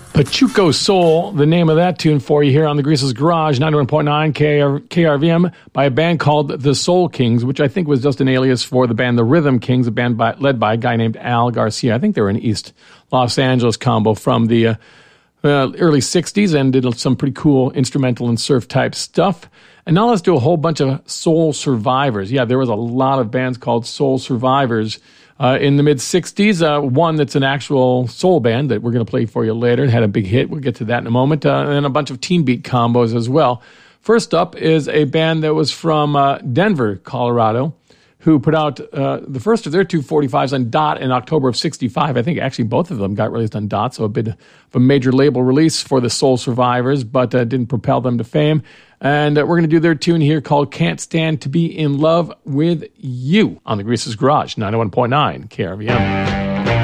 Pachuco Soul, the name of that tune for you here on the Grease's Garage, 91.9 KRVM, by a band called the Soul Kings, which I think was just an alias for the band The Rhythm Kings, a band led by a guy named Al Garcia. I think they were an East Los Angeles combo from the early 60s and did some pretty cool instrumental and surf type stuff. And now let's do a whole bunch of soul survivors. Yeah, there was a lot of bands called soul survivors in the mid-'60s. One that's an actual soul band that we're going to play for you later. It had a big hit. We'll get to that in a moment. And a bunch of teen beat combos as well. First up is a band that was from Denver, Colorado, who put out the first of their 245s on Dot in October of 65. I think actually both of them got released on Dot, so a bit of a major label release for the Soul Survivors, but didn't propel them to fame. And we're going to do their tune here called Can't Stand to Be in Love with You on the Grease's Garage, 91.9 KRVM.